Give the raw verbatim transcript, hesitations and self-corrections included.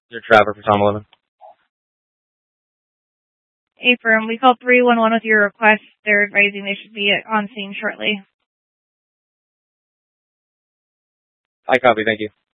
Your Trevor for Tom eleven. Affirm. We called three one one with your request. They're advising they should be on scene shortly. I copy. Thank you.